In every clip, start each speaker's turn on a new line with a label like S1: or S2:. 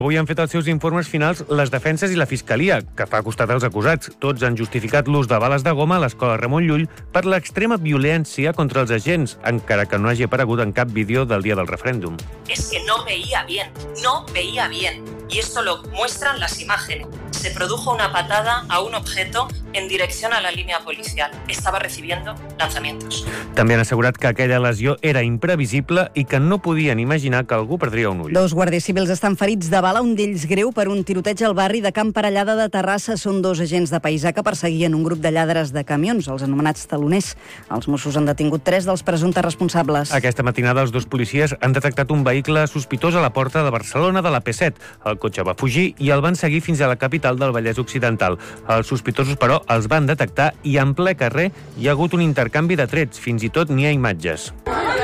S1: Avui han fet els seus informes finals les defenses i la Fiscalia, que fa costat als acusats. Tots han justificat l'ús de bales de goma a l'escola Ramon Llull per l'extrema violència contra els agents, encara que no hagi aparegut en cap vídeo del dia del referèndum.
S2: Es que no veía bien. Y esto lo muestran las imágenes. Se produjo una patada a un objeto en dirección a la línea policial. Estaba recibiendo lanzamientos.
S1: També han assegurat que aquella lesió era imprevisible i que no podien imaginar que algú perdria un ull.
S3: 2 guàrdies civils estan ferits de bala, un d'ells greu per un tiroteig al barri de Can Parellada de Terrassa. Són 2 agents de paisà que perseguien un grup de lladres de camions, els anomenats taloners. Els Mossos han detingut 3 dels presumptes responsables.
S1: Aquesta matinada els 2 policies han detectat un vehicle sospitós a la porta de Barcelona de la P7. El cotxe va fugir i el van seguir fins a la capital del Vallès Occidental. Els sospitosos, però, els van detectar i en ple carrer hi ha hagut un intercanvi de trets. Fins i tot n'hi ha imatges.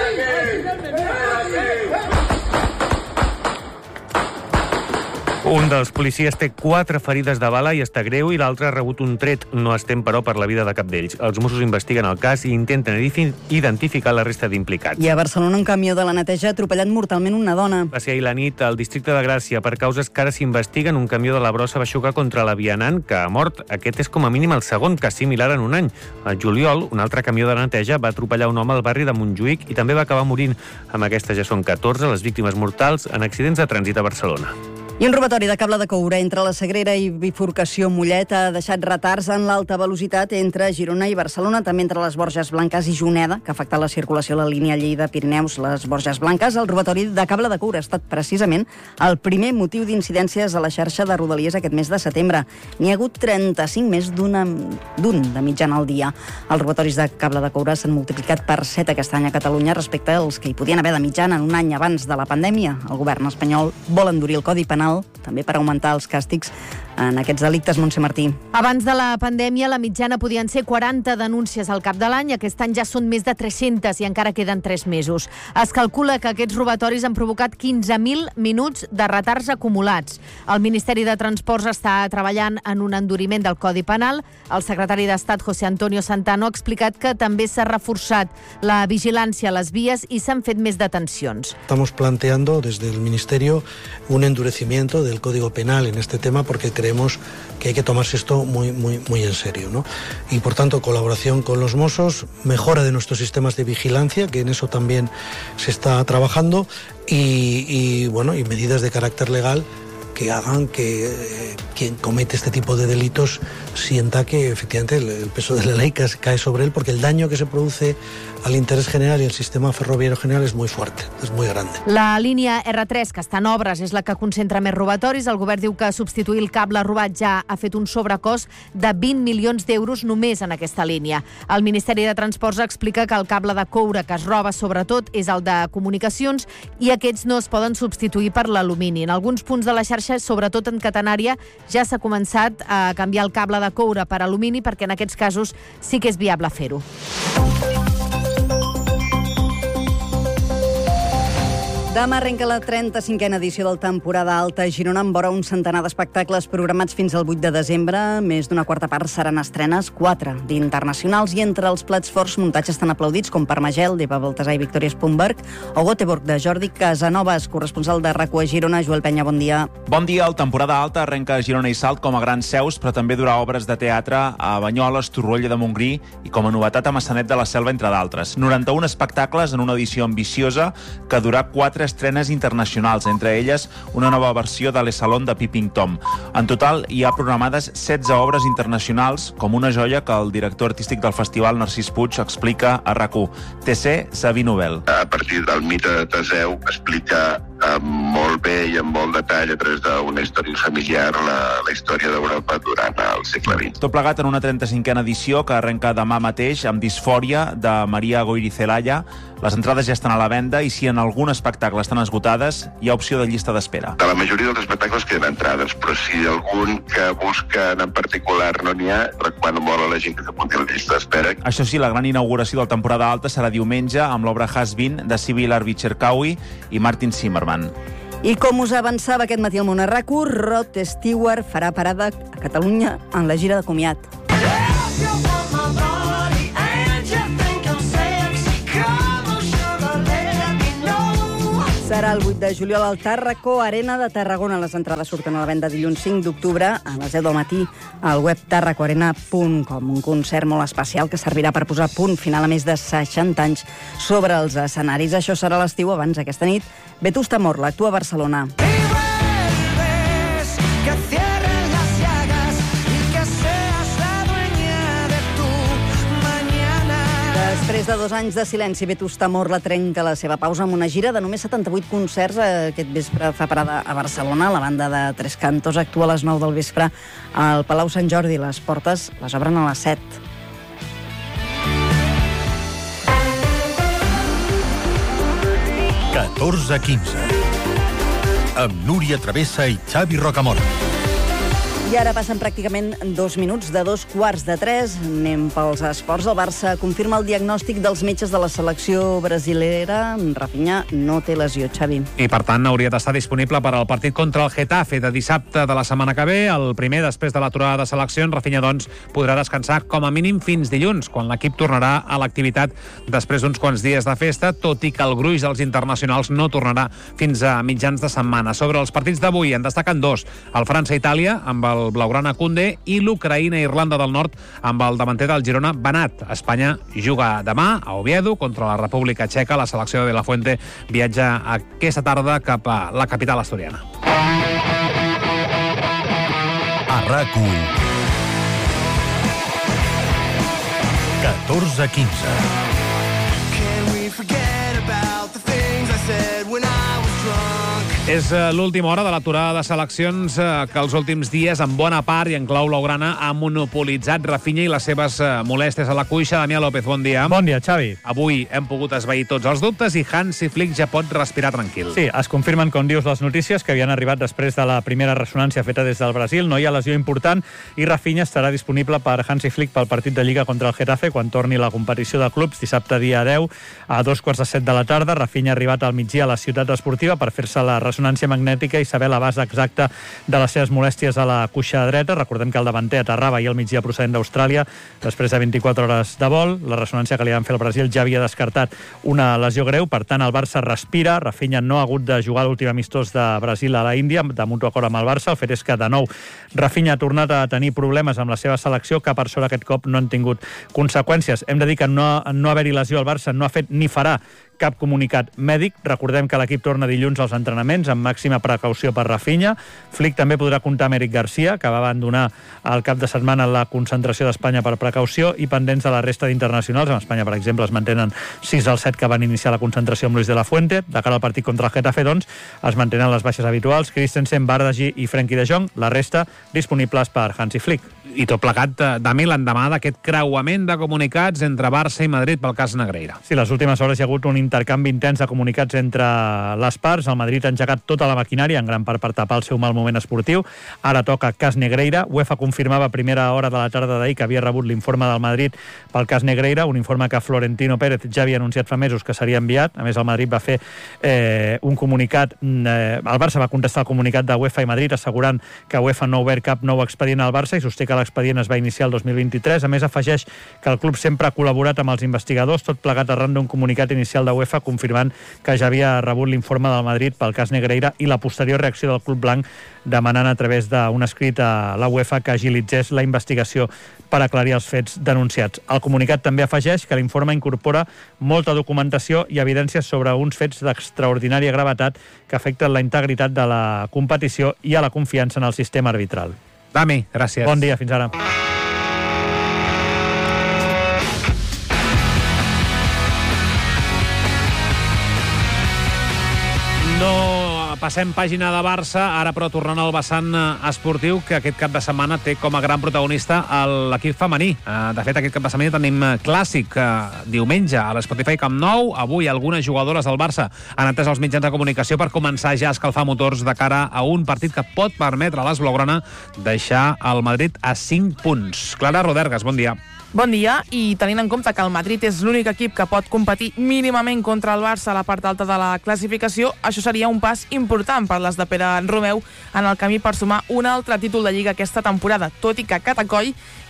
S1: Un dels policies té 4 ferides de bala i està greu i l'altre ha rebut un tret. No es tem, però, per la vida de cap d'ells. Els Mossos investiguen el cas i intenten identificar la resta d'implicats.
S3: I a Barcelona un camió de la neteja ha atropellat mortalment una dona.
S1: Va ser ahir la nit al districte de Gràcia. Per causes que ara s'investiguen, un camió de la Brossa va xocar contra la vianant, que ha mort. Aquest és com a mínim el segon cas similar en un any. Al juliol, un altre camió de neteja va atropellar un home al barri de Montjuïc i també va acabar morint. Amb aquestes ja són 14 les víctimes mortals en accidents de trànsit a Barcelona.
S3: I un robatori de cable de coure entre la Sagrera i bifurcació Mollet ha deixat retards en l'alta velocitat entre Girona i Barcelona, també entre les Borges Blanques i Juneda, que ha afectat la circulació a la línia Lleida-Pirineus, les Borges Blanques. El robatori de cable de coure ha estat precisament el primer motiu d'incidències a la xarxa de Rodalies aquest mes de setembre. N'hi ha hagut 35, més d'un de mitjana al dia. Els robatoris de cable de coure s'han multiplicat per 7 aquest any a Catalunya respecte als que hi podien haver de mitjana en un any abans de la pandèmia. El govern espanyol vol endurir el Codi Penal també per augmentar els càstigs en aquests delictes. Montse Martí.
S4: Abans de la pandèmia, la mitjana podien ser 40 denúncies al cap de l'any. Aquest any ja són més de 300 i encara queden 3 mesos. Es calcula que aquests robatoris han provocat 15.000 minuts de retards acumulats. El Ministeri de Transports està treballant en un enduriment del Codi Penal. El secretari d'Estat, José Antonio Santano, ha explicat que també s'ha reforçat la vigilància a les vies i s'han fet més detencions.
S5: Estamos planteando desde el Ministerio un endurecimiento del Código Penal en este tema porque creemos que hay que tomarse esto muy en serio, ¿no? Y por tanto, colaboración con los Mossos, mejora de nuestros sistemas de vigilancia, que en eso también se está trabajando, y medidas de carácter legal que hagan que quien comete este tipo de delitos sienta que efectivamente el peso de la ley cae sobre él, porque el daño que se produce al interés general y al sistema ferroviario general és muy fuerte, és muy grande.
S4: La línia R3, que està en obres, és la que concentra més robatoris. El govern diu que substituir el cable robat ja ha fet un sobrecost de 20 milions d'euros només en aquesta línia. El Ministeri de Transports explica que el cable de coure que es roba sobretot és el de comunicacions i aquests no es poden substituir per l'alumini. En alguns punts de la xarxa, sobretot en catenària, ja s'ha començat a canviar el cable de coure per alumini perquè en aquests casos sí que és viable fer-ho.
S3: Demà arrenca la 35a edició del Temporada Alta a Girona amb vora un centenar d'espectacles programats fins al 8 de desembre. Més d'una quarta part seran estrenes, 4 d'internacionals, i entre els plats forts muntatges tan aplaudits com Parmagel, d'Eva Baltasar i Victòria Spumberg, o Göteborg, de Jordi Casanovas, corresponsal de RAC1 a Girona. Joel Penya, bon dia.
S6: Bon dia. El Temporada Alta arrenca a Girona i Salt com a grans seus, però també durà obres de teatre a Banyoles, Torroella de Montgrí i com a novetat a Maçanet de la Selva, entre d'altres. 91 espectacles en una edició ambiciosa que durà 4 estrenes internacionals, entre elles una nova versió de Les Salon de Peeping Tom. En total, hi ha programades 16 obres internacionals, com una joia que el director artístic del festival, Narcís Puig, explica a RAC1. Tesser, Sabí Novel.
S7: A partir del mite de Teseu explica molt bé i amb molt detall a través d'una història familiar la història d'Europa durant el segle XX.
S6: Tot plegat en una 35a edició que arrenca demà mateix amb Disfòria de Maria Goirizelaya. Les entrades ja estan a la venda i si en algun espectacle estan esgotades, hi ha opció de llista d'espera.
S7: De la majoria dels espectacles queden entrades, però si algun que busquen en particular no n'hi ha, recomano molt a la gent que s'apunti a la llista d'espera.
S6: Això sí, la gran inauguració del Temporada Alta serà diumenge amb l'obra Has-Been de Sibyl Arvicherkaui i Martin Zimmerman.
S3: I com us avançava aquest matí al Món a RAC1, Rod Stewart farà parada a Catalunya en la gira de comiat. Serà el 8 de juliol al Tàrraco Arena de Tarragona. Les entrades surten a la venda dilluns 5 d'octubre a les 10 del matí al web tarracoarena.com. Un concert molt especial que servirà per posar punt final a més de 60 anys sobre els escenaris. Això serà l'estiu. Abans, aquesta nit, Vetusta Morla actua a Barcelona. Després de 2 anys de silenci, Vetusta Morla trenca la seva pausa amb una gira de només 78 concerts. Aquest vespre fa parada a Barcelona. La banda de Tres Cantos actua a les 9 del vespre al Palau Sant Jordi. Les portes les obren a les 7.
S8: amb Núria Travessa i Xavi Rocamora.
S3: I ara passen pràcticament 2 minuts de 2:15. Anem pels esports. El Barça confirma el diagnòstic dels metges de la selecció brasilera. Rafinha no té lesió, Xavi.
S9: I, per tant, hauria d'estar disponible per al partit contra el Getafe de dissabte de la setmana que ve. El primer, després de l'aturada de seleccions. Rafinha, doncs, podrà descansar com a mínim fins dilluns, quan l'equip tornarà a l'activitat després d'uns quants dies de festa, tot i que el gruix dels internacionals no tornarà fins a mitjans de setmana. Sobre els partits d'avui en destaquen 2. El França-Itàlia, amb el blaugrana Koundé, i l'Ucraïna-Irlanda del Nord amb el davanter del Girona, Banat. Espanya juga demà a Oviedo contra la República Txeca. La selecció de La Fuente viatja aquesta tarda cap a la capital asturiana.
S8: A RAC1 14:15.
S9: És l'última hora de l'aturada de seleccions que els últims dies, en bona part i en clau blaugrana, ha monopolitzat Rafinha i les seves molèsties a la cuixa. Damià López, bon dia.
S10: Bon dia, Xavi.
S9: Avui hem pogut esvair tots els dubtes i Hansi Flick ja pot respirar tranquil.
S10: Sí, es confirmen, com dius, les notícies que havien arribat després de la primera ressonància feta des del Brasil. No hi ha lesió important i Rafinha estarà disponible per Hansi Flick pel partit de Lliga contra el Getafe quan torni la competició de clubs dissabte dia 10 a 2:15 de la tarda. Rafinha ha arribat al migdia a la ciutat esportiva per fer-se la ressonància magnètica i saber l'abast exacte de les seves molèsties a la cuixa dreta. Recordem que el davanter aterrava ahir al migdia procedent d'Austràlia després de 24 hores de vol. La ressonància que li van fer al Brasil ja havia descartat una lesió greu. Per tant, el Barça respira. Rafinha no ha hagut de jugar l'últim amistós de Brasil a la Índia, de mutu acord amb el Barça. El fet és que, de nou, Rafinha ha tornat a tenir problemes amb la seva selecció, que per sort aquest cop no han tingut conseqüències. Hem de dir que no haver-hi lesió al Barça no ha fet ni farà cap comunicat mèdic. Recordem que l'equip torna dilluns als entrenaments amb màxima precaució per Rafinha. Flick també podrà comptar amb Eric Garcia, que va abandonar el cap de setmana la concentració d'Espanya per precaució, i pendents de la resta d'internacionals. En Espanya, per exemple, es mantenen 6 dels 7 que van iniciar la concentració amb Luis de la Fuente. De cara al partit contra el Getafe, doncs, es mantenen les baixes habituals: Christensen, Bardagi i Frenkie de Jong. La resta disponibles per Hansi Flick.
S9: I tot plegat, Dami, l'endemà d'aquest creuament de comunicats entre Barça i Madrid pel cas Negreira.
S10: Sí, les últimes hores hi ha hagut un intercanvi intens de comunicats entre les parts. El Madrid ha engegat tota la maquinària, en gran part per tapar el seu mal moment esportiu. Ara toca cas Negreira. UEFA confirmava a primera hora de la tarda d'ahir que havia rebut l'informe del Madrid pel cas Negreira, un informe que Florentino Pérez ja havia anunciat fa mesos que seria enviat. A més, el Madrid va fer un comunicat. El Barça va contestar el comunicat de UEFA i Madrid assegurant que UEFA no ha obert cap nou expedient al Barça i sosté que l'expedient es va iniciar el 2023. A més, afegeix que el club sempre ha col·laborat amb els investigadors, tot plegat arran d'un comunicat inicial de UEFA confirmant que ja havia rebut l'informe del Madrid pel cas Negreira i la posterior reacció del club blanc demanant a través d'un escrit a la UEFA que agilitzés la investigació per aclarir els fets denunciats. El comunicat també afegeix que l'informe incorpora molta documentació i evidències sobre uns fets d'extraordinària gravetat que afecten la integritat de la competició i a la confiança en el sistema arbitral.
S9: Dami, gràcies.
S10: Bon dia, fins ara.
S9: No passem pàgina de Barça, ara però tornant al vessant esportiu, que aquest cap de setmana té com a gran protagonista l'equip femení. De fet, aquest cap de setmana tenim clàssic diumenge a l'Spotify Camp Nou. Avui algunes jugadores del Barça han atès els mitjans de comunicació per començar ja a escalfar motors de cara a un partit que pot permetre a les blaugrana deixar el Madrid a 5 punts. Clara Rodergas, bon dia.
S11: Bon dia, i tenint en compte que el Madrid és l'únic equip que pot competir mínimament contra el Barça a la part alta de la classificació, això seria un pas important per les de Pere Romeu en el camí per sumar un altre títol de Lliga aquesta temporada, tot i que Catacoll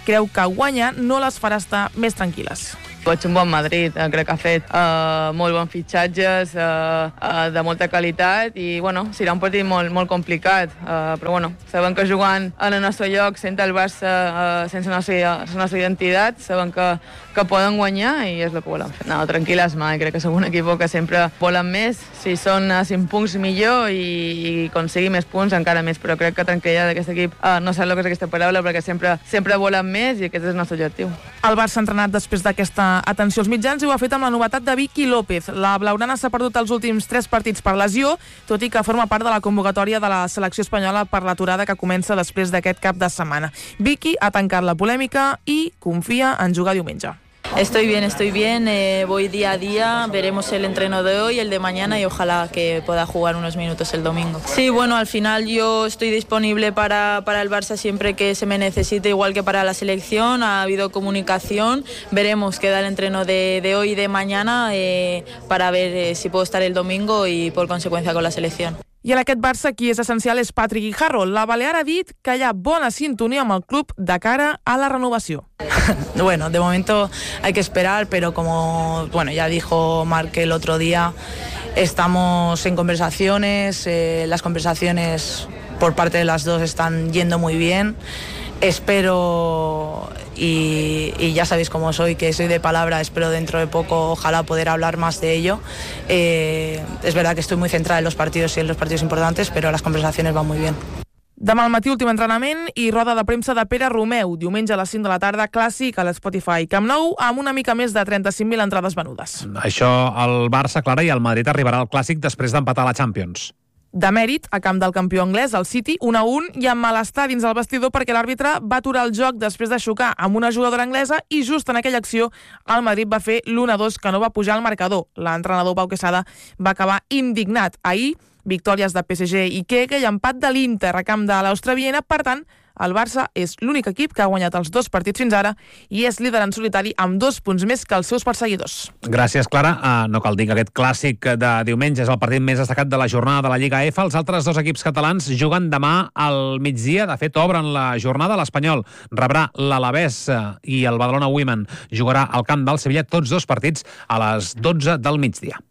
S11: creu que guanyar no les farà estar més tranquil·les.
S12: Veig un bon Madrid, crec que ha fet molt bons fitxatges, de molta qualitat i serà un partit molt complicat, però sabem que jugant en el nostre lloc, sent el Barça sense la nostra identitat, sabem que poden guanyar i és el que volem fer. No, tranquil·les mai, crec que som un equip que sempre volen més, si són 5 punts millor i aconseguir més punts encara més, però crec que tranquil·litat d'aquest equip no sé el que és aquesta paraula perquè sempre volen més i aquest és el nostre objectiu.
S11: El Barça ha entrenat després d'aquesta atenció als mitjans i ho ha fet amb la novetat de Vicky López. La blaugrana s'ha perdut els últims 3 partits per lesió, tot i que forma part de la convocatòria de la selecció espanyola per l'aturada que comença després d'aquest cap de setmana. Vicky ha tancat la polèmica i confia en jugar diumenge.
S13: Estoy bien, voy día a día, veremos el entreno de hoy, el de mañana y ojalá que pueda jugar unos minutos el domingo. Sí, al final yo estoy disponible para el Barça siempre que se me necesite, igual que para la selección, ha habido comunicación, veremos qué da el entreno de hoy y de mañana para ver si puedo estar el domingo y por consecuencia con la selección.
S11: I en aquest Barça qui és essencial és Patrick Guijarro. La balear ha dit que hi ha bona sintonia amb el club de cara a la renovació.
S14: De momento hay que esperar, pero como ya dijo Marc el otro día, estamos en conversaciones, las conversaciones por parte de las dos están yendo muy bien. Espero, y ya sabéis cómo soy, que soy de palabra, espero dentro de poco ojalá poder hablar más de ello. Es verdad que estoy muy centrada en los partidos y en los partidos importantes, pero las conversaciones van muy bien.
S11: Demà al matí, últim entrenament i roda de premsa de Pere Romeu. Diumenge a les 5 de la tarda, clàssic a l'Spotify Camp Nou, amb una mica més de 35.000 entrades venudes.
S9: Això el Barça, Clara, i el Madrid arribarà al clàssic després d'empatar a la Champions.
S11: De mèrit, a camp del campió anglès, el City, 1-1, i amb malestar dins el vestidor perquè l'àrbitre va aturar el joc després de xocar amb una jugadora anglesa i just en aquella acció el Madrid va fer l'1-2 que no va pujar al marcador. L'entrenador Pau Quesada va acabar indignat. Ahir, victòries de PSG i Keke i empat de l'Inter a camp de l'Austria Viena. Per tant, el Barça és l'únic equip que ha guanyat els 2 partits fins ara i és líder en solitari amb 2 punts més que els seus perseguidors.
S9: Gràcies, Clara. No cal dir que aquest clàssic de diumenge és el partit més destacat de la jornada de la Lliga F. Els altres 2 equips catalans juguen demà al migdia. De fet, obren la jornada. L'Espanyol rebrà l'Alavés i el Badalona Women jugarà al camp del Sevilla, tots 2 partits a les 12 del migdia.